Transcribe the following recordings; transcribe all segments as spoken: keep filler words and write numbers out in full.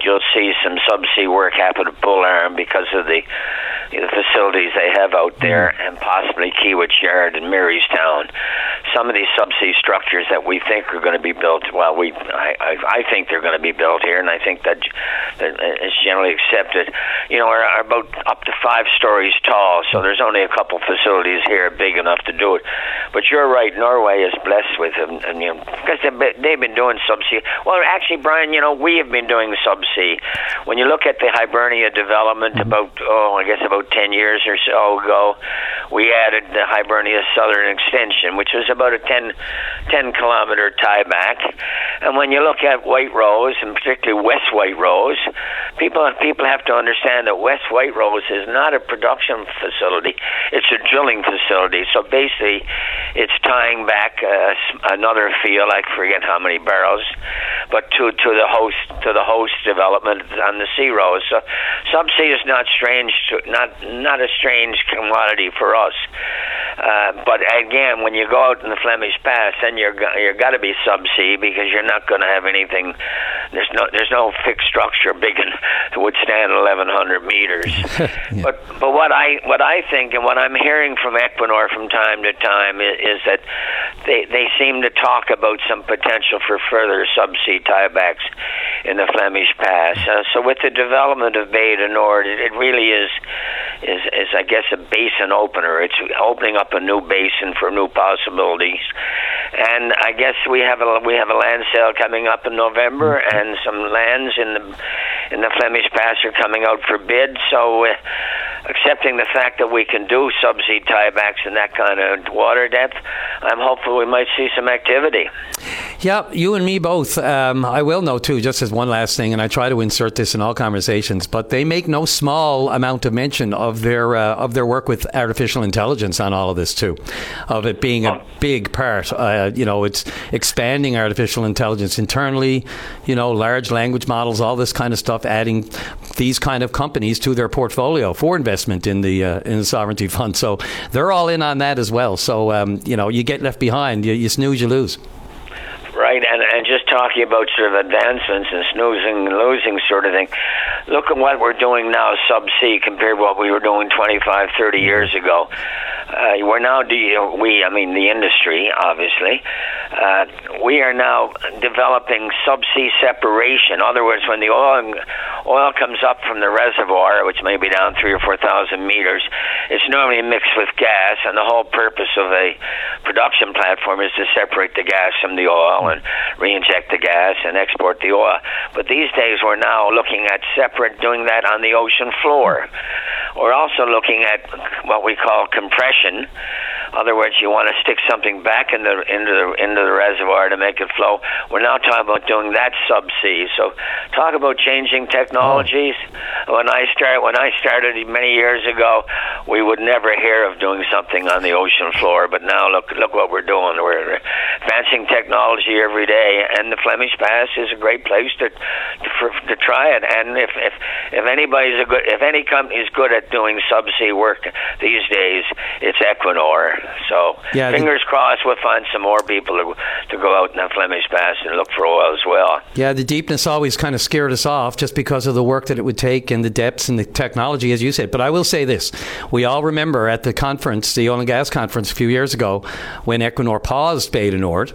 you'll see some subsea work happen at Bull Arm because of the, the facilities they have out there, mm. and possibly Kiewit's Yard and Marystown. Some of these subsea structures that we think are going to be built, well, we I, I, I think they're going to be built here, and I think that, that it's generally accepted, you know, are, are about up to five stories tall, so there's only a couple facilities here big enough to do it. But you're right, Norway is blessed with them, and, you know, because they've been, they've been doing subsea. Well, actually, Brian, you know, we have been doing subsea. When you look at the Hibernia development about, oh, I guess about ten years or so ago, we added the Hibernia Southern Extension, which was about a ten, ten kilometer tieback. And when you look at White Rose, and particularly West White Rose, people people have to understand that West White Rose is not a production facility; it's a drilling facility. So basically, it's tying back uh, another field, I forget how many barrels, but to to the host to the host development on the Sea Rose. So subsea is not strange, to, not not a strange commodity for us. Uh, but again, when you go out in the Flemish Pass, then you're you're got to be subsea because you're not going to have anything. There's no there's no fixed structure big enough to withstand eleven hundred meters. yeah. But but what I what I think and what I'm hearing from Equinor from time to time is, is that they they seem to talk about some potential for further subsea tiebacks in the Flemish Pass. Uh, so with the development of Bay du Nord, it, it really is is is I guess a basin opener. It's opening up a new basin for new possibilities. And I guess we have a we have a land sale coming up in November, and some lands in the in the Flemish Pass are coming out for bid. So, uh, accepting the fact that we can do subsea tiebacks in that kind of water depth, I'm hopeful we might see some activity. Yeah, you and me both. Um, I will know too, just as one last thing, and I try to insert this in all conversations, but they make no small amount of mention of their uh, of their work with artificial intelligence on all of this too, of it being a big part. Uh, you know, it's expanding artificial intelligence internally, you know, large language models, all this kind of stuff, adding these kind of companies to their portfolio for investment in the uh, in the sovereignty fund. So they're all in on that as well. So, um, you know, you get left behind, you, you snooze, you lose. Right, and, and just talking about sort of advancements and snoozing and losing sort of thing, look at what we're doing now subsea compared to what we were doing twenty-five, thirty years ago. Uh, we're now, de- we, I mean the industry, obviously, uh, we are now developing subsea separation. In other words, when the oil oil comes up from the reservoir, which may be down three or four thousand meters, it's normally mixed with gas, and the whole purpose of a production platform is to separate the gas from the oil and re-inject the gas and export the oil. But these days we're now looking at separate, doing that on the ocean floor. We're also looking at what we call compression. In other words, you want to stick something back in the, into the into the reservoir to make it flow. We're now talking about doing that subsea. So, talk about changing technologies. Oh. When I start, when I started many years ago, we would never hear of doing something on the ocean floor. But now, look look what we're doing. We're advancing technology every day, and the Flemish Pass is a great place to to, for, to try it. And if if if anybody's a good, if any company is good at doing subsea work these days, it's Equinor. So yeah, fingers the, crossed we'll find some more people to, to go out in the Flemish Pass and look for oil as well. Yeah, the deepness always kind of scared us off just because of the work that it would take and the depths and the technology, as you said. But I will say this. We all remember at the conference, the oil and gas conference a few years ago, when Equinor paused Bay du Nord,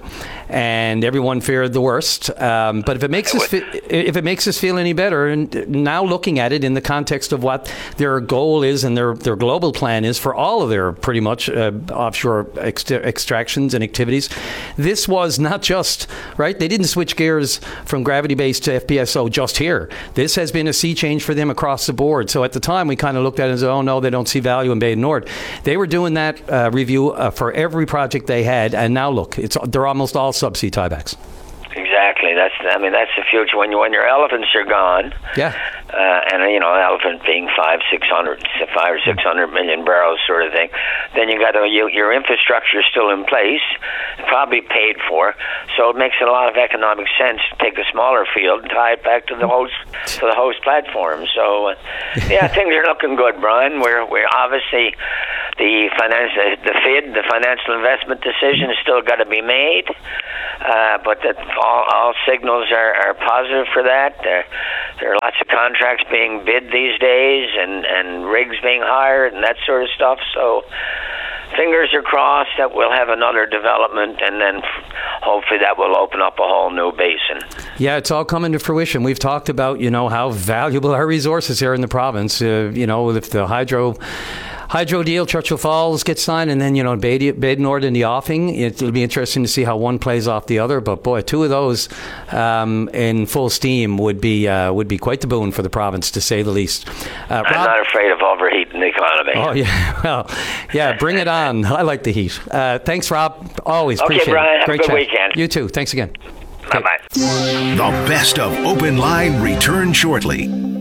and everyone feared the worst. Um, but if it makes us fi- if it makes us feel any better, and now looking at it in the context of what their goal is and their, their global plan is for all of their pretty much uh, offshore ex- extractions and activities, this was not just, right? They didn't switch gears from gravity-based to F P S O just here. This has been a sea change for them across the board. So at the time, we kind of looked at it as, oh, no, they don't see value in Bay du Nord. They were doing that uh, review uh, for every project they had, and now look, it's they're almost all subsea tiebacks. Exactly. That's I mean that's the future. When you, when your elephants are gone, yeah, uh, and you know elephant being five six hundred five or six hundred million barrels sort of thing, then you got to you, your infrastructure is still in place, probably paid for. So it makes a lot of economic sense to take a smaller field and tie it back to the host to the host platform. So uh, yeah, things are looking good, Brian. We're we're obviously the finance the F I D, the financial investment decision, has still got to be made, uh, but that all, all signals are, are positive for that. There, there are lots contracts being bid these days, and, and rigs being hired and that sort of stuff. So fingers are crossed that we'll have another development, and then hopefully that will open up a whole new basin. Yeah, it's all coming to fruition. We've talked about, you know, how valuable our resources here in the province. Uh, you know, if the hydro... Hydro deal, Churchill Falls gets signed, and then, you know, Badenord and the offing. It'll be interesting to see how one plays off the other. But boy, two of those um, in full steam would be uh, would be quite the boon for the province, to say the least. Uh, I'm Rob, not afraid of overheating the economy. Oh yeah, well, yeah, bring it on. I like the heat. Uh, thanks, Rob. Always okay, appreciate Brian, it. have Great a good chat. weekend. You too. Thanks again. Bye bye. The best of Open Line return shortly.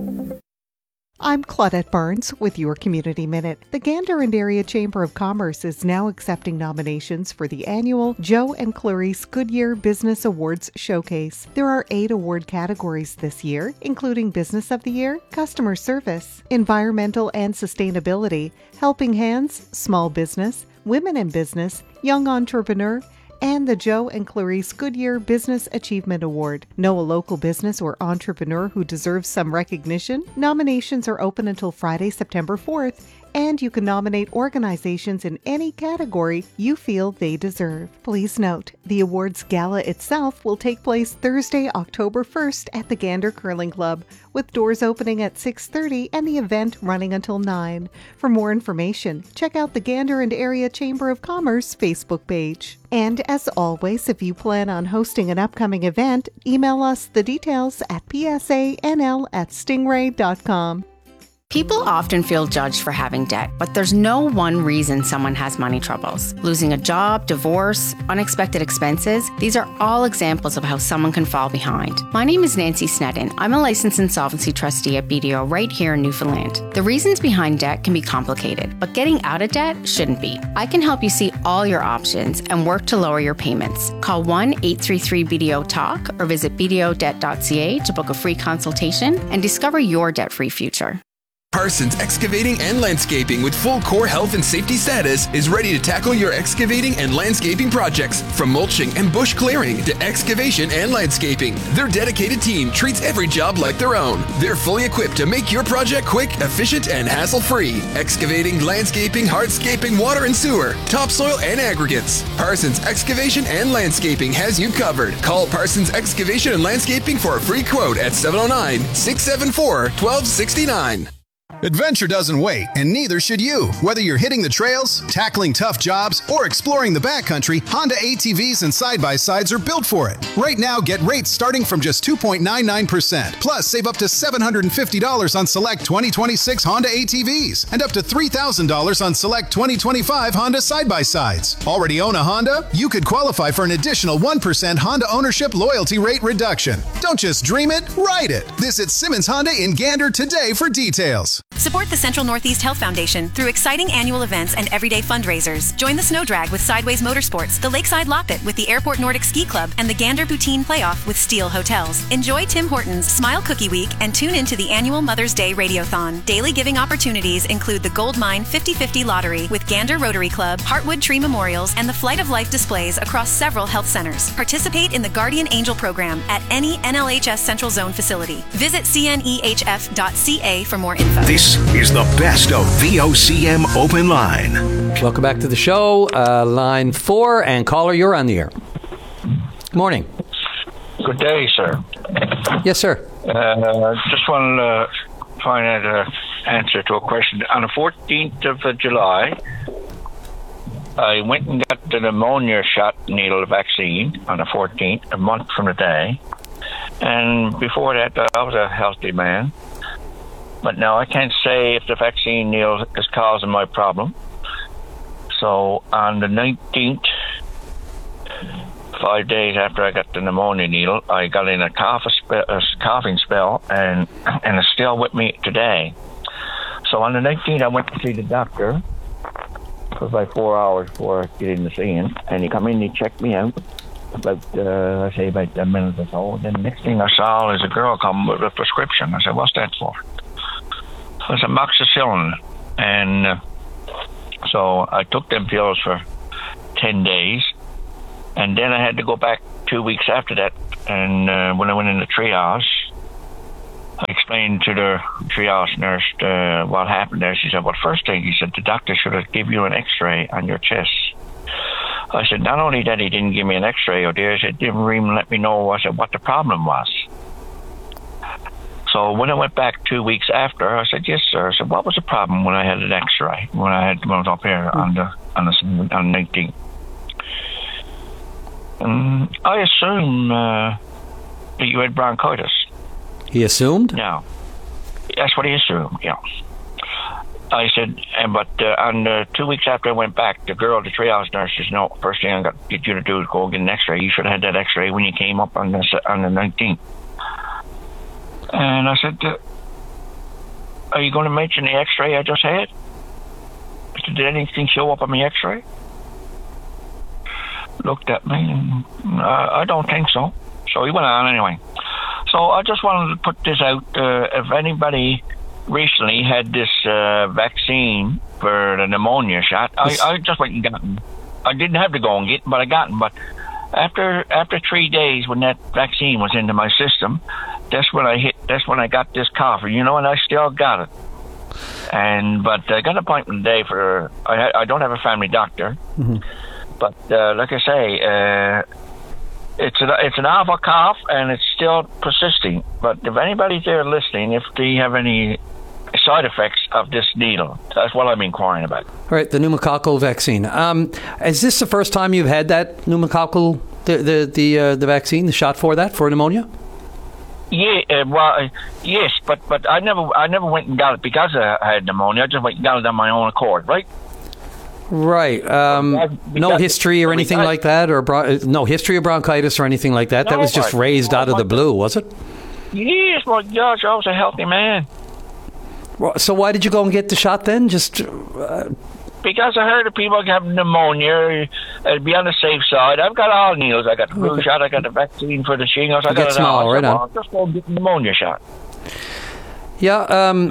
I'm Claudette Barnes with your Community Minute. The Gander and Area Chamber of Commerce is now accepting nominations for the annual Joe and Clarice Goodyear Business Awards Showcase. There are eight award categories this year, including Business of the Year, Customer Service, Environmental and Sustainability, Helping Hands, Small Business, Women in Business, Young Entrepreneur, and the Joe and Clarice Goodyear Business Achievement Award. Know a local business or entrepreneur who deserves some recognition? Nominations are open until Friday, September fourth, and you can nominate organizations in any category you feel they deserve. Please note, the awards gala itself will take place Thursday, October first at the Gander Curling Club, with doors opening at six thirty and the event running until nine. For more information, check out the Gander and Area Chamber of Commerce Facebook page. And as always, if you plan on hosting an upcoming event, email us the details at p s a n l at stingray dot com. People often feel judged for having debt, but there's no one reason someone has money troubles. Losing a job, divorce, unexpected expenses, these are all examples of how someone can fall behind. My name is Nancy Snedden. I'm a licensed insolvency trustee at B D O right here in Newfoundland. The reasons behind debt can be complicated, but getting out of debt shouldn't be. I can help you see all your options and work to lower your payments. Call one eight three three B D O talk or visit b d o debt dot c a to book a free consultation and discover your debt-free future. Parsons Excavating and Landscaping, with full core health and safety status, is ready to tackle your excavating and landscaping projects. From mulching and bush clearing to excavation and landscaping, their dedicated team treats every job like their own. They're fully equipped to make your project quick, efficient, and hassle-free. Excavating, landscaping, hardscaping, water and sewer, topsoil and aggregates. Parsons Excavation and Landscaping has you covered. Call Parsons Excavation and Landscaping for a free quote at seven oh nine, six seven four, one two six nine. Adventure doesn't wait, and neither should you. Whether you're hitting the trails, tackling tough jobs, or exploring the backcountry, Honda A T Vs and side-by-sides are built for it. Right now, get rates starting from just two point nine nine percent. Plus, save up to seven hundred fifty dollars on select twenty twenty-six Honda A T Vs and up to three thousand dollars on select twenty twenty-five Honda side-by-sides. Already own a Honda? You could qualify for an additional one percent Honda ownership loyalty rate reduction. Don't just dream it, ride it. Visit Simmons Honda in Gander today for details. Support the Central Northeast Health Foundation through exciting annual events and everyday fundraisers. Join the Snow Drag with Sideways Motorsports, the Lakeside Loppet with the Airport Nordic Ski Club, and the Gander Poutine Playoff with Steel Hotels. Enjoy Tim Hortons Smile Cookie Week and tune into the annual Mother's Day Radiothon. Daily giving opportunities include the Gold Mine fifty fifty Lottery with Gander Rotary Club, Heartwood Tree Memorials, and the Flight of Life displays across several health centers. Participate in the Guardian Angel program at any N L H S Central Zone facility. Visit c n e h f dot c a for more info. This is the best of V O C M Open Line. Welcome back to the show. Uh, line four, and caller, you're on the air. Morning. Good day, sir. Yes, sir. Uh, just want to find out an answer to a question. On the fourteenth of July, I went and got the pneumonia shot needle vaccine on the fourteenth, a month from the day. And before that, I was a healthy man. But now I can't say if the vaccine needle is causing my problem. So on the nineteenth, five days after I got the pneumonia needle, I got in a, cough spe- a coughing spell, and and it's still with me today. So on the nineteenth, I went to see the doctor for about four hours before I get in to see him. And he come in and he checked me out about, uh, I say, about a minute or so. Then the next thing I saw is a girl come with a prescription. I said, what's that for? It's amoxicillin, and uh, so I took them pills for ten days, and then I had to go back two weeks after that, and uh, when I went in the triage, I explained to the triage nurse uh, what happened there. She said, well, first thing, he said, the doctor should have given you an x-ray on your chest. I said, not only that he didn't give me an x-ray, or dear, he didn't even let me know I said, what the problem was. So when I went back two weeks after, I said, yes, sir. I said, what was the problem when I had an x-ray, when I had when I was up here on the on the, on the nineteenth? Um, I assume uh, that you had bronchitis. He assumed? No. That's what he assumed, yeah. I said, and but uh, on uh, two weeks after I went back, the girl, the triage nurse, says, no, first thing I got to get you to do is go get an x-ray. You should have had that x-ray when you came up on, this, on the nineteenth. And I said, uh, are you going to mention the x-ray I just had? I said, did anything show up on my x-ray? Looked at me, and uh, I don't think so. So he went on anyway. So I just wanted to put this out. Uh, if anybody recently had this uh, vaccine for the pneumonia shot, I, I just went and got it. I didn't have to go and get it, but I got it. But after after three days, when that vaccine was into my system, that's when I hit. That's when I got this cough, you know, and I still got it. And but I got an appointment today for. I ha- I don't have a family doctor, mm-hmm. but uh, like I say, uh, it's an it's an awful cough, and it's still persisting. But if anybody's there listening, if they have any side effects of this needle, that's what I'm inquiring about. All right, the pneumococcal vaccine. Um, is this the first time you've had that pneumococcal the the the, uh, the vaccine, the shot for that for pneumonia? Yeah, uh, well, uh, yes, but but I never I never went and got it because I had pneumonia. I just went and got it on my own accord, right? Right. Um, because, no history or anything like that, or bron- no history of bronchitis or anything like that. No, that was just raised no, out of the blue, was it? Yes, my gosh, I was a healthy man. Well, so why did you go and get the shot then? Just. Uh, Because I heard that people have pneumonia, uh, be on the safe side. I've got all needles. I got the flu okay. shot. I got the vaccine for the shingles. I got it all. Right on. Just go get the pneumonia shot. Yeah, um,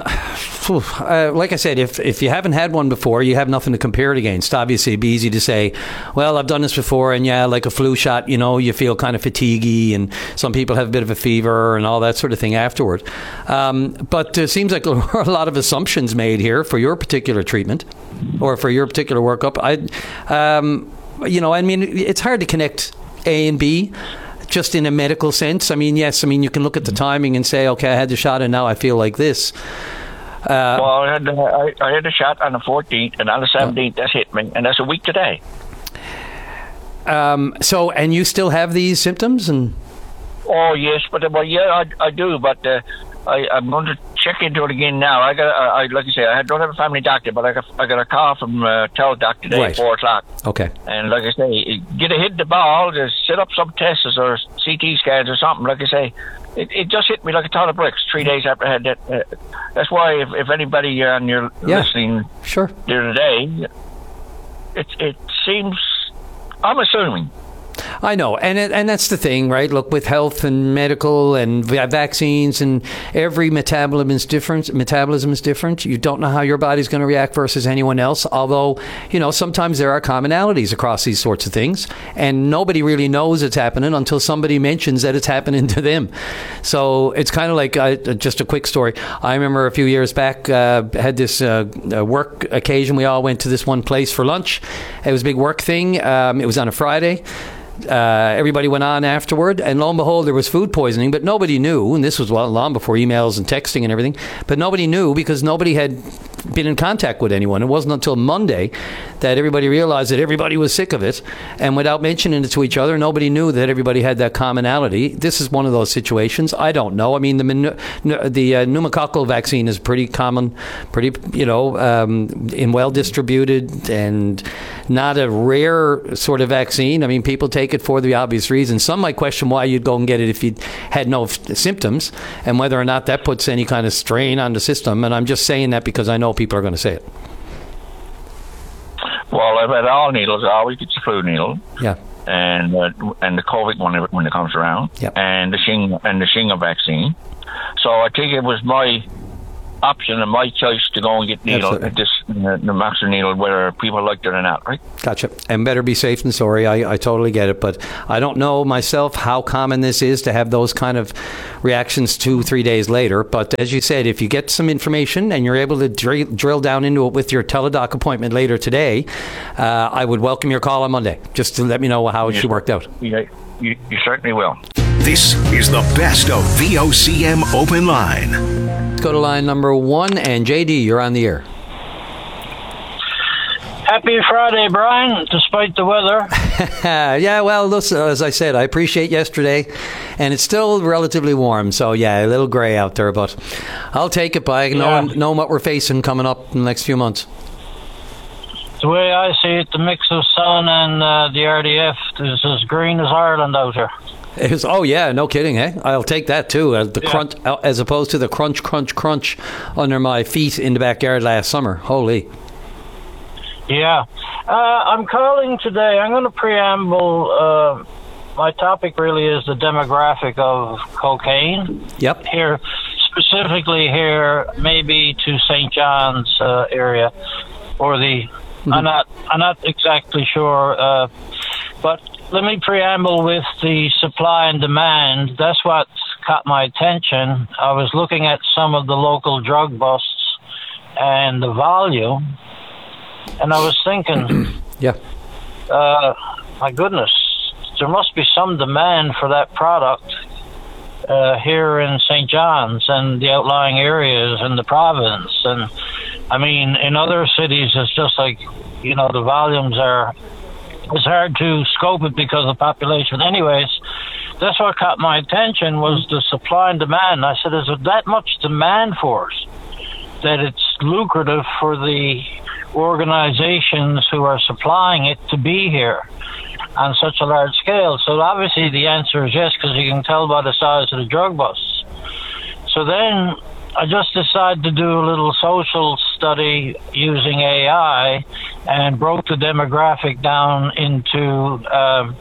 uh, like I said, if if you haven't had one before, you have nothing to compare it against. Obviously, it'd be easy to say, well, I've done this before, and yeah, like a flu shot, you know, you feel kind of fatiguey, and some people have a bit of a fever and all that sort of thing afterward. Um, but it seems like there are a lot of assumptions made here for your particular treatment or for your particular workup. I, um, you know, I mean, it's hard to connect A and B. Just in a medical sense. I mean, yes, I mean, you can look at the timing and say, okay, I had the shot and now I feel like this. Uh, well, I had, the, I, I had the shot on the fourteenth, and on the seventeenth, that's hit me, and that's a week today. Um, so, and you still have these symptoms? And Oh, yes, but, well, yeah, I, I do, but uh, I, I'm going to check into it again now. I got, I, I like I say, I don't have a family doctor, but I got, I got a call from uh, Teledoc today right. at four o'clock. Okay. And like I say, get a hit the ball, just set up some tests or C T scans or something. Like I say, it, it just hit me like a ton of bricks three days after I had that. Uh, that's why if, if anybody on your yeah, listening sure. there today, it, it seems, I'm assuming, I know, and it, and that's the thing, right? Look, with health and medical and vaccines, and every metabolism is different. Metabolism is different. You don't know how your body's going to react versus anyone else. Although, you know, sometimes there are commonalities across these sorts of things, and nobody really knows it's happening until somebody mentions that it's happening to them. So it's kind of like uh, just a quick story. I remember a few years back, uh, had this uh, work occasion. We all went to this one place for lunch. It was a big work thing. Um, it was on a Friday. Uh, everybody went on afterward, and lo and behold, there was food poisoning, but nobody knew, and this was well, long before emails and texting and everything, but nobody knew because nobody had been in contact with anyone. It wasn't until Monday that everybody realized that everybody was sick of it, and without mentioning it to each other, nobody knew that everybody had that commonality. This is one of those situations. I don't know. I mean, the the uh, pneumococcal vaccine is pretty common, pretty, you know, um, and well distributed, and not a rare sort of vaccine. I mean, people take it for the obvious reason. Some might question why you'd go and get it if you had no f- symptoms, and whether or not that puts any kind of strain on the system. And I'm just saying that because I know people are going to say it. Well, I've had all needles. I always get the flu needle. Yeah. And uh, and the COVID one when it comes around. Yep. And the shing and the shingles vaccine. So I think it was my option and my choice to go and get needle Absolutely. at this uh, naloxone needle, whether people like it or not, right? Gotcha. And better be safe than sorry. I, I totally get it. But I don't know myself how common this is to have those kind of reactions two, three days later. But as you said, if you get some information and you're able to drill, drill down into it with your teledoc appointment later today, uh, I would welcome your call on Monday, just to let me know how it Yeah. worked out. Yeah, you, you certainly will. This is the best of V O C M Open Line. Let's go to line number one, and J D, you're on the air. Happy Friday, Brian, despite the weather. Yeah, well, listen, as I said, I appreciate yesterday, and it's still relatively warm, so yeah, a little grey out there, but I'll take it by knowing, Yeah. knowing what we're facing coming up in the next few months. The way I see it, the mix of sun and uh, the R D F is as green as Ireland out here. It was, oh yeah, no kidding, eh? I'll take that too. Uh, the Yeah. crunch, uh, as opposed to the crunch, crunch, crunch under my feet in the backyard last summer. Holy! Yeah. Uh, I'm calling today. I'm going to preamble. Uh, my topic really is the demographic of cocaine. Yep. Here, specifically here, maybe to Saint John's uh, area, or the. Mm-hmm. I'm not. I'm not exactly sure, uh, but let me preamble with the supply and demand. That's what caught my attention. I was looking at some of the local drug busts and the volume, and I was thinking, yeah, uh, my goodness, there must be some demand for that product uh, here in Saint John's and the outlying areas in the province. And I mean, in other cities, it's just like, you know, the volumes are. It's hard to scope it because of population. Anyways, that's what caught my attention was the supply and demand. I said, is there that much demand for it that it's lucrative for the organizations who are supplying it to be here on such a large scale? So obviously the answer is yes, because you can tell by the size of the drug busts. So then I just decided to do a little social study using A I and broke the demographic down into um,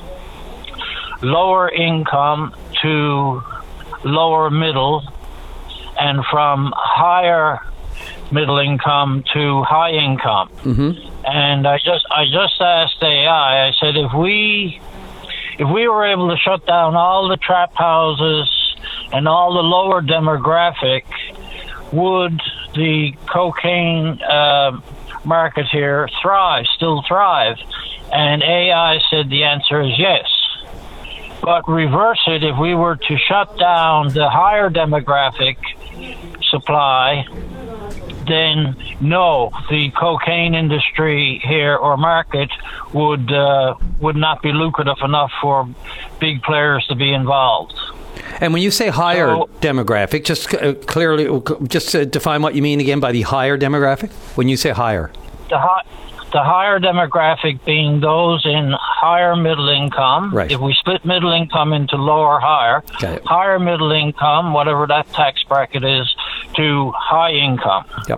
lower income to lower middle, and from higher middle income to high income. Mm-hmm. And I just I just asked A I, I said, if we if we were able to shut down all the trap houses and all the lower demographic, would the cocaine uh, market here thrive, still thrive? And A I said the answer is yes. But reverse it, if we were to shut down the higher demographic supply, then no, the cocaine industry here or market would uh, would not be lucrative enough for big players to be involved. And when you say higher So- demographic, just uh, clearly, just uh, define what you mean again by the higher demographic. When you say higher, The high, the higher demographic being those in higher middle income. Right. If we split middle income into lower, higher, Okay. higher middle income, whatever that tax bracket is, to high income. Yep.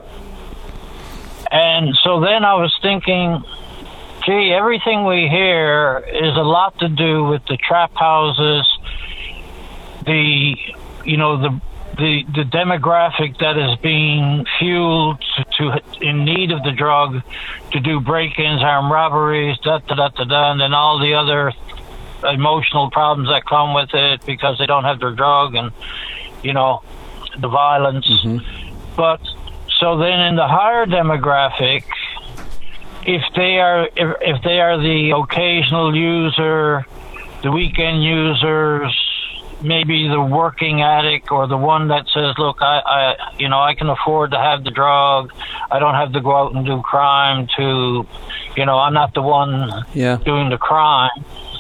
And so then I was thinking, gee, everything we hear is a lot to do with the trap houses, the, you know, the the the demographic that is being fueled to, to in need of the drug to do break-ins, armed robberies, da da da da da, and then all the other emotional problems that come with it because they don't have their drug, and you know, the violence. Mm-hmm. But so then in the higher demographic, if they are if, if they are the occasional user, the weekend users, maybe the working addict, or the one that says, look, I, I you know I can afford to have the drug, I don't have to go out and do crime, to you know I'm not the one Yeah. doing the crime.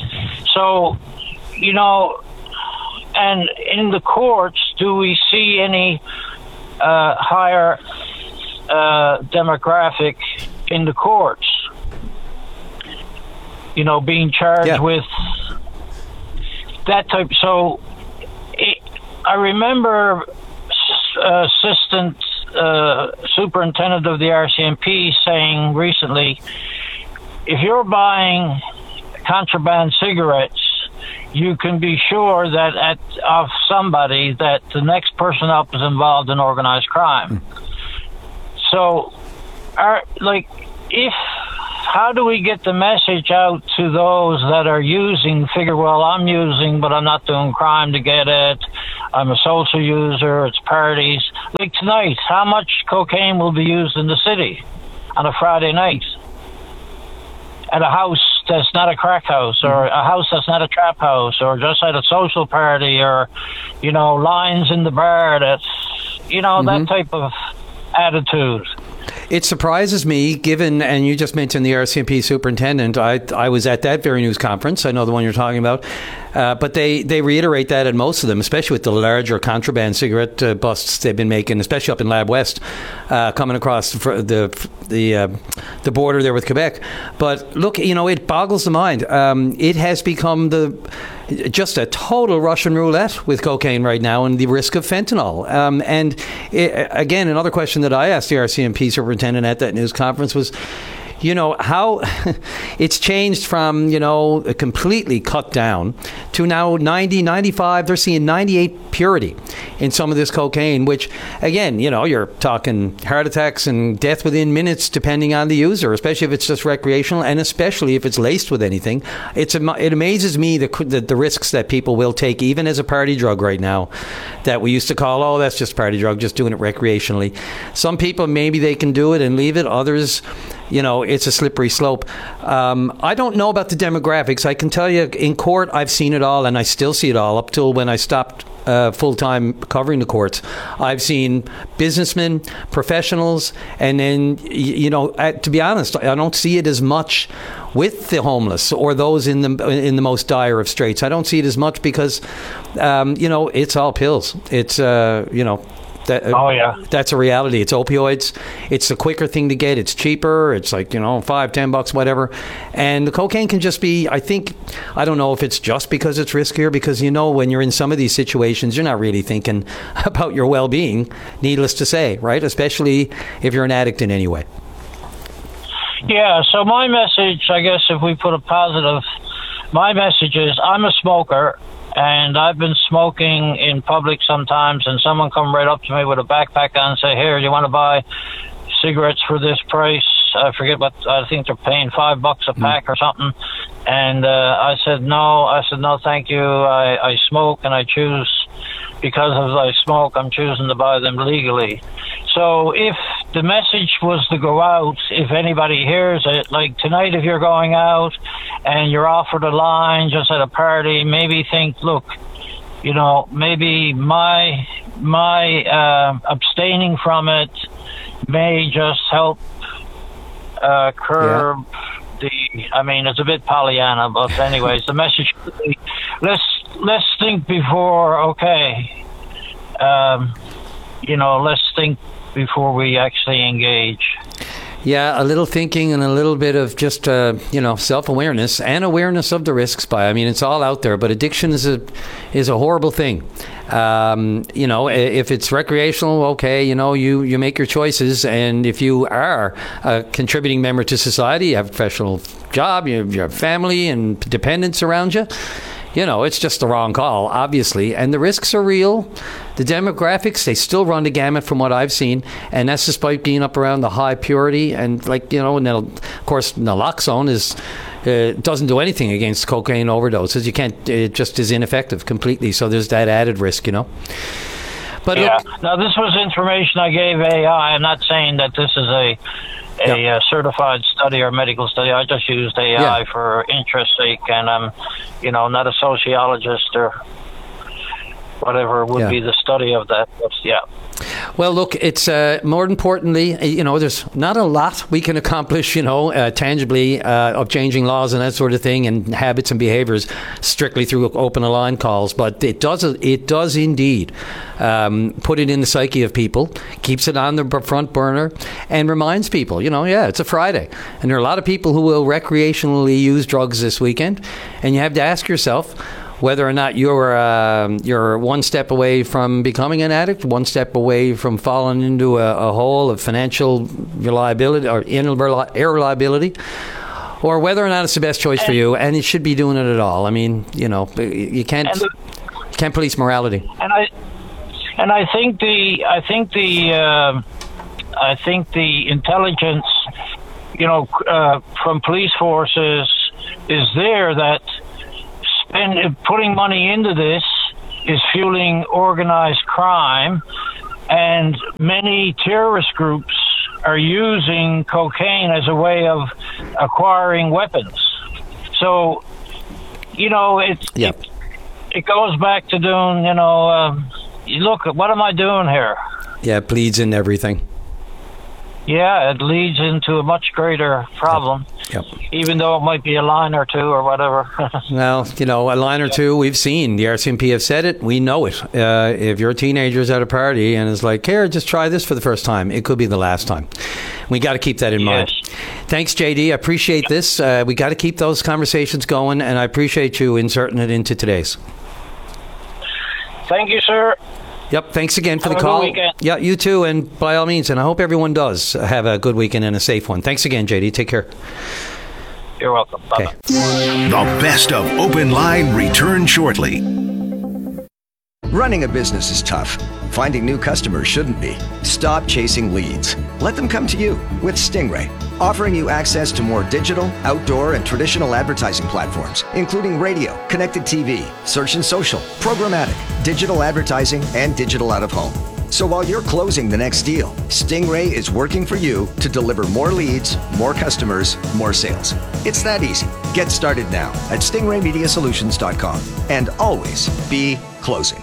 So you know, and in the courts, do we see any uh, higher uh, demographic in the courts, you know, being charged Yeah. with that type? So it, I remember uh, Assistant uh, Superintendent of the R C M P saying recently, if you're buying contraband cigarettes, you can be sure that at of somebody that the next person up is involved in organized crime. So, are, like, if, how do we get the message out to those that are using, figure, well, I'm using, but I'm not doing crime to get it. I'm a social user. It's parties. Like tonight, how much cocaine will be used in the city on a Friday night? At a house that's not a crack house, or a house that's not a trap house, or just at a social party, or, you know, lines in the bar. That's, you know, mm-hmm. that type of attitude. It surprises me, given, and you just mentioned the R C M P superintendent. I I was at that very news conference. I know the one you're talking about. Uh, but they, they reiterate that at most of them, especially with the larger contraband cigarette uh, busts they've been making, especially up in Lab West, uh, coming across the the the, uh, the border there with Quebec. But look, you know, it boggles the mind. Um, it has become the just a total Russian roulette with cocaine right now, and the risk of fentanyl. Um, and it, again, another question that I asked the R C M P superintendent at that news conference was, you know, how it's changed from, you know, completely cut down to now ninety, ninety-five. They're seeing ninety-eight purity in some of this cocaine, which, again, you know, you're talking heart attacks and death within minutes, depending on the user, especially if it's just recreational, and especially if it's laced with anything. It's It amazes me the, the, the risks that people will take, even as a party drug right now, that we used to call, oh, that's just a party drug, just doing it recreationally. Some people, maybe they can do it and leave it. Others, you know, it's a slippery slope. Um, I don't know about the demographics. I can tell you in court, I've seen it all, and I still see it all up till when I stopped uh, full-time covering the courts. I've seen businessmen, professionals, and then, you know, to be honest, I don't see it as much with the homeless or those in the in the most dire of straits. I don't see it as much because, um, you know, it's all pills. It's, uh, you know, That, oh, yeah. That's a reality. It's opioids. It's the quicker thing to get. It's cheaper. It's like, you know, five, ten bucks, whatever. And the cocaine can just be, I think, I don't know if it's just because it's riskier, because, you know, when you're in some of these situations, you're not really thinking about your well-being, needless to say, right? Especially if you're an addict in any way. Yeah, so my message, I guess if we put a positive, my message is I'm a smoker. And I've been smoking in public sometimes, and someone come right up to me with a backpack on and say, here, you want to buy cigarettes for this price? I forget what, I think they're paying five bucks a pack mm. or something. And uh, I said, no, I said, no, thank you. I, I smoke, and I choose, because as I smoke, I'm choosing to buy them legally. So if the message was to go out, if anybody hears it, like tonight, if you're going out and you're offered a line just at a party, maybe think, look, you know, maybe my my uh, abstaining from it may just help uh, curb yeah. the. I mean, it's a bit Pollyanna, but anyways, the message should be, let's let's think before. Okay, um, you know, let's think before we actually engage. Yeah, a little thinking and a little bit of just, uh, you know, self-awareness and awareness of the risks. By I mean, it's all out there, but addiction is a is a horrible thing. Um, you know, if it's recreational, okay, you know, you, you make your choices. And if you are a contributing member to society, you have a professional job, you have your family and dependents around you, you know, it's just the wrong call, obviously. And the risks are real. The demographics, they still run the gamut from what I've seen. And that's despite being up around the high purity. And, like, you know, and of course, naloxone is uh, doesn't do anything against cocaine overdoses. You can't, it just is ineffective completely. So there's that added risk, you know. But yeah. Look, now, this was information I gave A I. I'm not saying that this is a a yeah. uh, certified study or medical study. I just used A I yeah. for interest sake, and I'm, you know, not a sociologist or whatever would yeah. be the study of that. But yeah. Well, look, it's uh, more importantly, you know, there's not a lot we can accomplish, you know, uh, tangibly uh, of changing laws and that sort of thing, and habits and behaviors strictly through open line calls. But it does, it does indeed um, put it in the psyche of people, keeps it on the front burner, and reminds people, you know, yeah, it's a Friday, and there are a lot of people who will recreationally use drugs this weekend, and you have to ask yourself whether or not you're uh, you're one step away from becoming an addict, one step away from falling into a, a hole of financial reliability or irreliability, or whether or not it's the best choice for you, and you should be doing it at all. I mean, you know, you can't you can't police morality. And I and I think the I think the uh, I think the intelligence, you know, uh, from police forces is there that spend, putting money into this is fueling organized crime, and many terrorist groups are using cocaine as a way of acquiring weapons. So, you know, it, yep. it, it goes back to doing, you know, um, look, what am I doing here? Yeah, it bleeds in everything. Yeah, it leads into a much greater problem, yep. even though it might be a line or two or whatever. Well, you know, a line or two we've seen. The R C M P have said it. We know it. Uh, if your teenager's at a party and is like, here, just try this for the first time, it could be the last time. We got to keep that in yes. mind. Thanks, J D. I appreciate this. Uh, we got to keep those conversations going, and I appreciate you inserting it into today's. Thank you, sir. Yep, thanks again for have the call. A good weekend. Yeah, you too, and by all means, and I hope everyone does have a good weekend and a safe one. Thanks again, J D. Take care. You're welcome. Bye-bye. Okay. The best of Open Line returns shortly. Running a business is tough. Finding new customers shouldn't be. Stop chasing leads. Let them come to you with Stingray, offering you access to more digital, outdoor, and traditional advertising platforms, including radio, connected T V, search and social, programmatic, digital advertising, and digital out-of-home. So while you're closing the next deal, Stingray is working for you to deliver more leads, more customers, more sales. It's that easy. Get started now at stingray media solutions dot com and always be closing.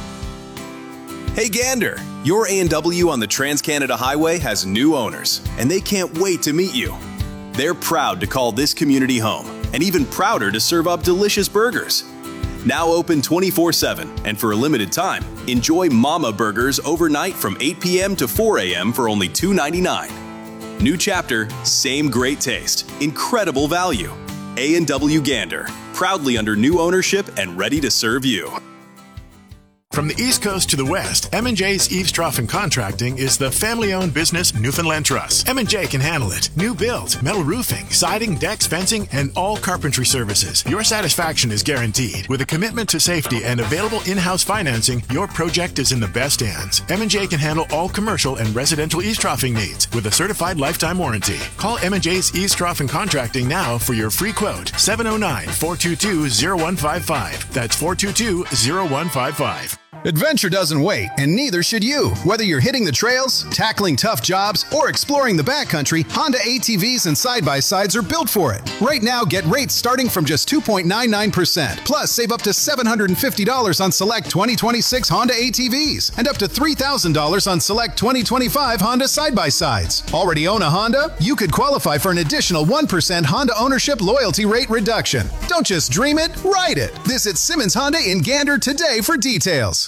Hey Gander, your A and W on the Trans-Canada Highway has new owners, and they can't wait to meet you. They're proud to call this community home, and even prouder to serve up delicious burgers. Now open twenty-four seven, and for a limited time, enjoy Mama Burgers overnight from eight p.m. to four a.m. for only two ninety-nine. New chapter, same great taste, incredible value. A and W Gander, proudly under new ownership and ready to serve you. From the East Coast to the West, M and J's Eaves Trough and Contracting is the family-owned business Newfoundland Trust. M and J can handle it. New build, metal roofing, siding, decks, fencing, and all carpentry services. Your satisfaction is guaranteed. With a commitment to safety and available in-house financing, your project is in the best hands. M and J can handle all commercial and residential eaves troughing needs with a certified lifetime warranty. Call M and J's Eaves Trough and Contracting now for your free quote. seven oh nine, four two two, oh one five five. That's four two two, oh one five five. Adventure doesn't wait, and neither should you. Whether you're hitting the trails, tackling tough jobs, or exploring the backcountry, Honda A T Vs and side-by-sides are built for it. Right now, get rates starting from just two point nine nine percent. Plus, save up to seven hundred fifty dollars on select twenty twenty-six Honda A T Vs and up to three thousand dollars on select twenty twenty-five Honda side-by-sides. Already own a Honda? You could qualify for an additional one percent Honda ownership loyalty rate reduction. Don't just dream it, ride it. Visit Simmons Honda in Gander today for details.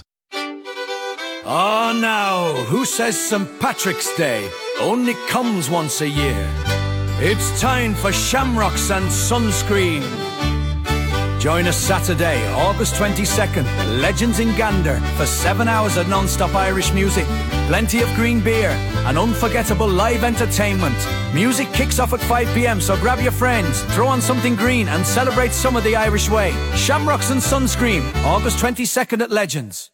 Ah, oh, now, who says Saint Patrick's Day only comes once a year? It's time for Shamrocks and Sunscreen. Join us Saturday, August twenty-second, Legends in Gander, for seven hours of non-stop Irish music, plenty of green beer, and unforgettable live entertainment. Music kicks off at five p.m, so grab your friends, throw on something green, and celebrate summer the Irish way. Shamrocks and Sunscreen, August twenty-second at Legends.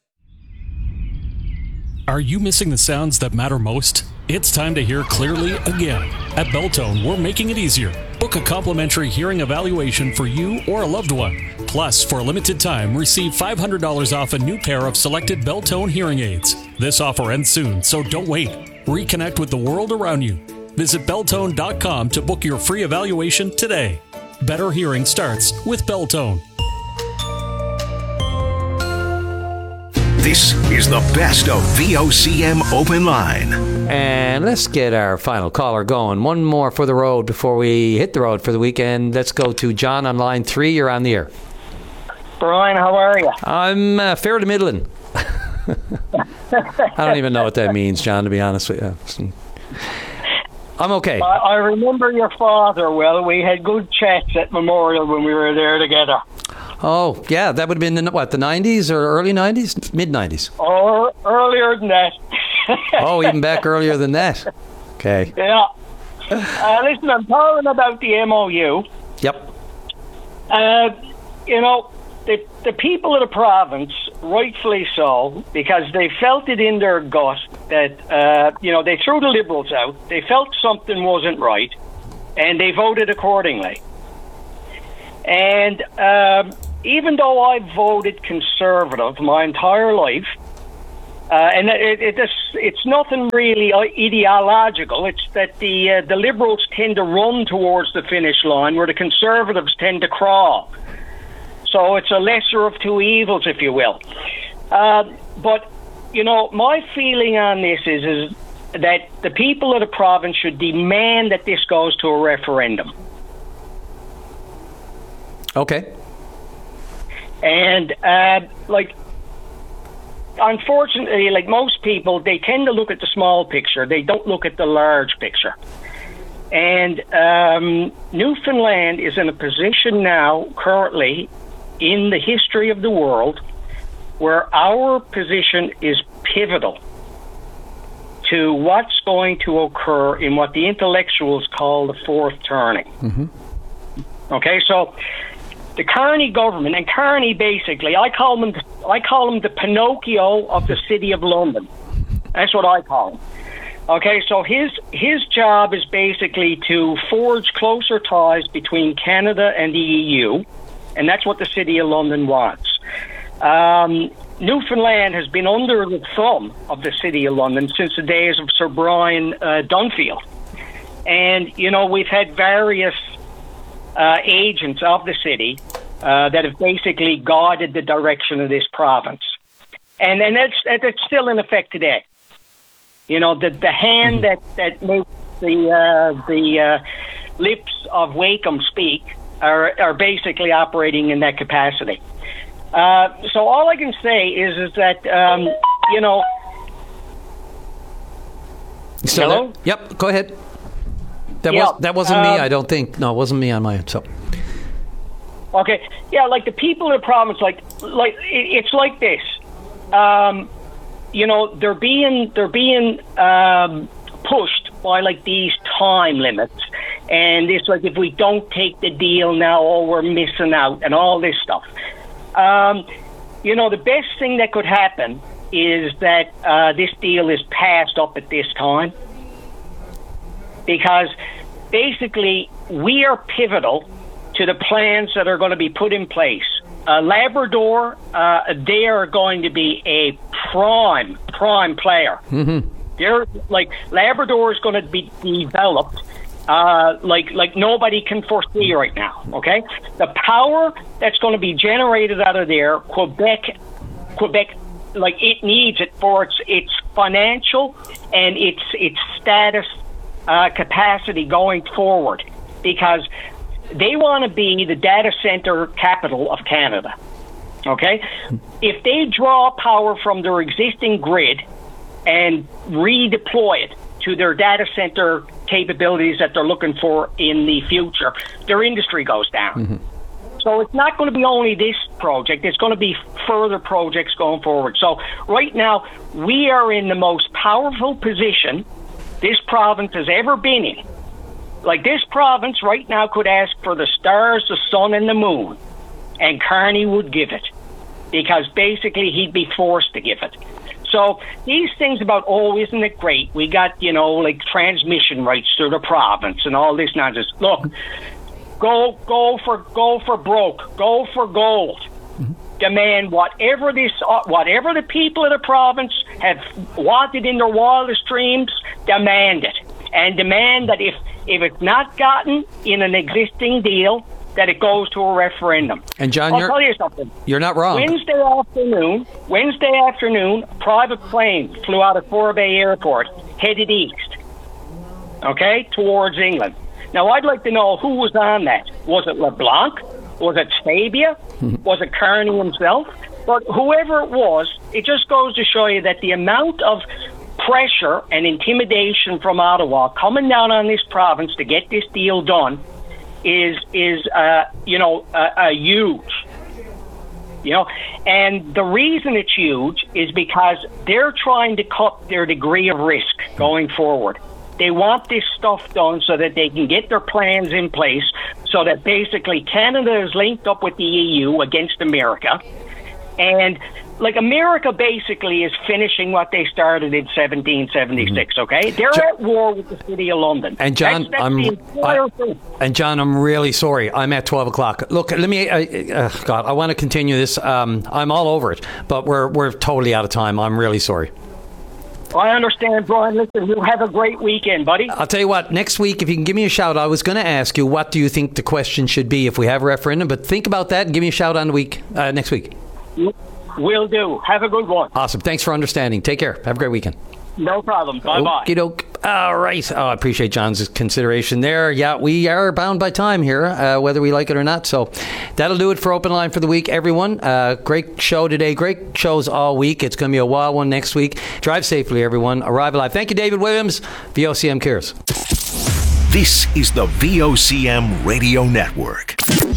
Are you missing the sounds that matter most? It's time to hear clearly again. At Beltone, we're making it easier. Book a complimentary hearing evaluation for you or a loved one. Plus, for a limited time, receive five hundred dollars off a new pair of selected Beltone hearing aids. This offer ends soon, so don't wait. Reconnect with the world around you. Visit Beltone dot com to book your free evaluation today. Better hearing starts with Beltone. This is the best of V O C M Open Line. And let's get our final caller going. One more for the road before we hit the road for the weekend. Let's go to John on line three. You're on the air. Brian, how are you? I'm uh, fair to middling. I don't even know what that means, John, to be honest with you. I'm okay. I, I remember your father well. We had good chats at Memorial when we were there together. Oh, yeah, that would have been in, what, the nineties or early nineties? mid-nineties? Or earlier than that. Oh, even back earlier than that. Okay. Yeah. Uh, listen, I'm talking about the M O U. Yep. Uh, you know, the, the people of the province, rightfully so, because they felt it in their gut that, uh, you know, they threw the Liberals out, they felt something wasn't right, and they voted accordingly. And um, even though I voted Conservative my entire life, uh, and it, it, it's, it's nothing really ideological, it's that the, uh, the Liberals tend to run towards the finish line where the Conservatives tend to crawl. So it's a lesser of two evils, if you will. Uh, but, you know, my feeling on this is, is that the people of the province should demand that this goes to a referendum. Okay. And, uh, like, unfortunately, like most people, they tend to look at the small picture. They don't look at the large picture. And um, Newfoundland is in a position now, currently, in the history of the world, where our position is pivotal to what's going to occur in what the intellectuals call the fourth turning. Mm-hmm. Okay, so the Carney government, and Carney basically, I call him, I call him the Pinocchio of the City of London. That's what I call him. Okay, so his his job is basically to forge closer ties between Canada and the E U, and that's what the City of London wants. Um, Newfoundland has been under the thumb of the City of London since the days of Sir Brian uh, Dunfield. And, you know, we've had various uh, agents of the city uh, that have basically guided the direction of this province. And, and that's, that's still in effect today. You know, the, the hand that, that makes the, uh, the uh, lips of Wakeham speak are, are basically operating in that capacity. Uh, so all I can say is, is that, um, you know... Still Hello? there? Yep, go ahead. That, yeah, was, that wasn't um, me, I don't think. No, it wasn't me on my end, so... Okay, yeah, like the people of the province, like, like it, it's like this. Um, you know, they're being, they're being um, pushed by, like, these time limits. And it's like, if we don't take the deal now, oh, we're missing out, and all this stuff. Um, you know, the best thing that could happen is that uh, this deal is passed up at this time, because basically we are pivotal to the plans that are going to be put in place. Uh, Labrador, uh, they are going to be a prime, prime player. Mm-hmm. They're like Labrador is going to be developed Uh, like like nobody can foresee right now, okay? The power that's going to be generated out of there, Quebec, Quebec, like it needs it for its its financial and its its status uh, capacity going forward, because they want to be the data center capital of Canada, okay? If they draw power from their existing grid and redeploy it to their data center capabilities that they're looking for in the future, their industry goes down. Mm-hmm. So it's not going to be only this project, it's going to be further projects going forward. So right now, we are in the most powerful position this province has ever been in. Like, this province right now could ask for the stars, the sun, and the moon, and Carney would give it, because basically he'd be forced to give it. So these things about, oh, isn't it great? We got, you know, like transmission rights through the province and all this nonsense. Look, go go for go for broke, go for gold. Mm-hmm. Demand whatever this, uh, whatever the people of the province have wanted in their wildest dreams. Demand it, and demand that if if it's not gotten in an existing deal, that it goes to a referendum. And John, I'll you're, tell you something. You're not wrong. Wednesday afternoon, Wednesday afternoon, a private plane flew out of Torbay Airport, headed east, okay, towards England. Now, I'd like to know who was on that. Was it LeBlanc? Was it Sabia? Was it Carney himself? But whoever it was, it just goes to show you that the amount of pressure and intimidation from Ottawa coming down on this province to get this deal done is is uh, you know uh, uh, huge, you know, and the reason it's huge is because they're trying to cut their degree of risk going forward. They want this stuff done so that they can get their plans in place, so that basically Canada is linked up with the E U against America, and like America basically is finishing what they started in seventeen seventy-six, okay? They're John, at war with the City of London. And John, that's, that's I'm, I, and John, I'm really sorry. I'm at twelve o'clock. Look, let me, uh, uh, God, I want to continue this. Um, I'm all over it, but we're we're totally out of time. I'm really sorry. I understand, Brian. Listen, you have a great weekend, buddy. I'll tell you what, next week, if you can give me a shout, I was going to ask you, what do you think the question should be if we have a referendum? But think about that and give me a shout on the week, uh, next week. Will do. Have a good one. Awesome. Thanks for understanding. Take care. Have a great weekend. No problem. Bye-bye. Okie doke. All right. Oh, I appreciate John's consideration there. Yeah, we are bound by time here, uh, whether we like it or not. So that'll do it for Open Line for the week, everyone. Uh, great show today. Great shows all week. It's going to be a wild one next week. Drive safely, everyone. Arrive alive. Thank you, David Williams. V O C M cares. This is the V O C M Radio Network.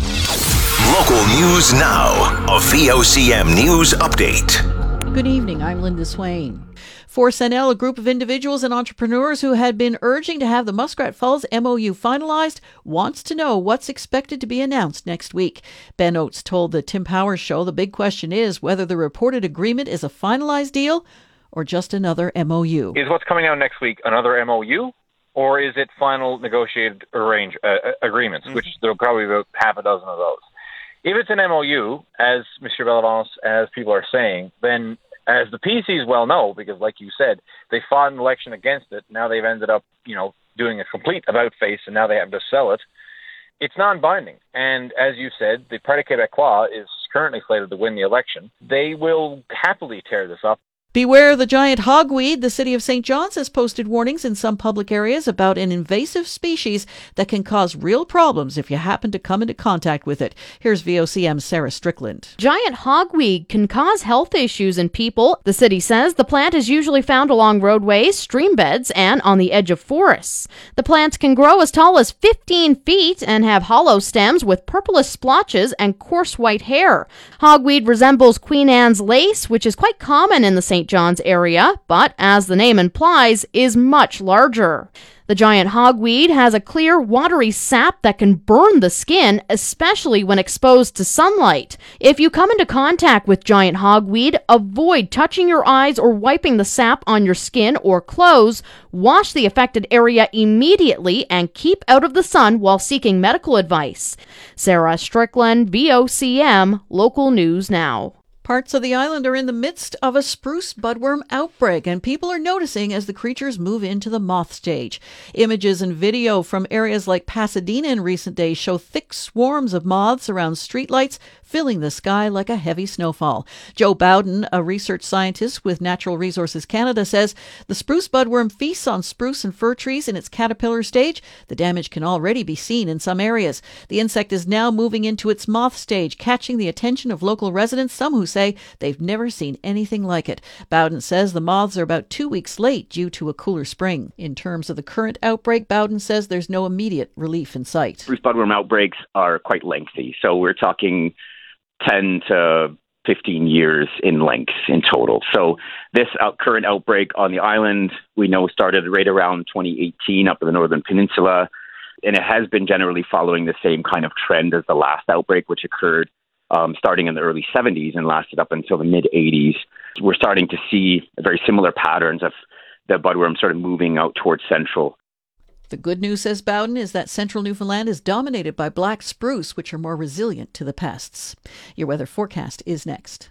Local news now. A V O C M News Update. Good evening. I'm Linda Swain. Force N L, a group of individuals and entrepreneurs who had been urging to have the Muskrat Falls M O U finalized, wants to know what's expected to be announced next week. Ben Oates told the Tim Powers Show the big question is whether the reported agreement is a finalized deal or just another M O U. Is what's coming out next week another M O U, or is it final negotiated arrange uh, agreements, mm-hmm. which there'll probably be about half a dozen of those. If it's an M O U, as Mister Bellavance, as people are saying, then as the P Cs well know, because like you said, they fought an election against it. Now they've ended up, you know, doing a complete about-face, and now they have to sell it. It's non-binding. And as you said, the Parti Québécois is currently slated to win the election. They will happily tear this up. Beware the giant hogweed. The city of Saint John's has posted warnings in some public areas about an invasive species that can cause real problems if you happen to come into contact with it. Here's V O C M's Sarah Strickland. Giant hogweed can cause health issues in people. The city says the plant is usually found along roadways, stream beds, and on the edge of forests. The plants can grow as tall as fifteen feet and have hollow stems with purplish splotches and coarse white hair. Hogweed resembles Queen Anne's lace, which is quite common in the Saint John's area, but as the name implies, is much larger. The giant hogweed has a clear, watery sap that can burn the skin, especially when exposed to sunlight. If you come into contact with giant hogweed, avoid touching your eyes or wiping the sap on your skin or clothes. Wash the affected area immediately and keep out of the sun while seeking medical advice. Sarah Strickland, V O C M, Local News Now. Parts of the island are in the midst of a spruce budworm outbreak, and people are noticing as the creatures move into the moth stage. Images and video from areas like Pasadena in recent days show thick swarms of moths around streetlights, filling the sky like a heavy snowfall. Joe Bowden, a research scientist with Natural Resources Canada, says the spruce budworm feasts on spruce and fir trees in its caterpillar stage. The damage can already be seen in some areas. The insect is now moving into its moth stage, catching the attention of local residents, some who say they've never seen anything like it. Bowden says the moths are about two weeks late due to a cooler spring. In terms of the current outbreak, Bowden says there's no immediate relief in sight. Spruce budworm outbreaks are quite lengthy, so we're talking ten to fifteen years in length in total. So this out, current outbreak on the island, we know started right around twenty eighteen up in the Northern Peninsula, and it has been generally following the same kind of trend as the last outbreak, which occurred um, starting in the early seventies and lasted up until the mid-eighties. We're starting to see very similar patterns of the budworm sort of moving out towards central. The good news, says Bowden, is that central Newfoundland is dominated by black spruce, which are more resilient to the pests. Your weather forecast is next.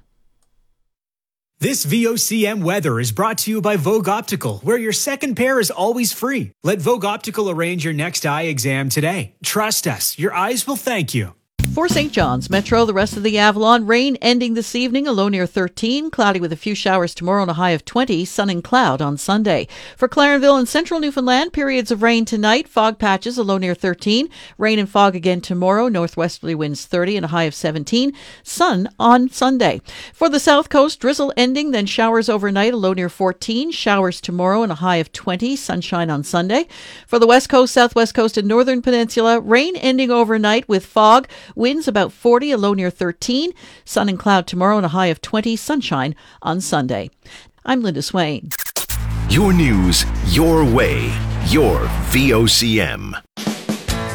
This V O C M weather is brought to you by Vogue Optical, where your second pair is always free. Let Vogue Optical arrange your next eye exam today. Trust us, your eyes will thank you. For Saint John's Metro, the rest of the Avalon, rain ending this evening, a low near thirteen, cloudy with a few showers tomorrow and a high of twenty, sun and cloud on Sunday. For Clarenville and central Newfoundland, periods of rain tonight, fog patches, a low near thirteen, rain and fog again tomorrow, northwesterly winds thirty and a high of seventeen, sun on Sunday. For the south coast, drizzle ending, then showers overnight, a low near fourteen, showers tomorrow and a high of twenty, sunshine on Sunday. For the west coast, southwest coast and northern peninsula, rain ending overnight with fog, winds about forty, a low near thirteen, sun and cloud tomorrow and a high of twenty, sunshine on Sunday. I'm Linda Swain. Your news, your way, your V O C M.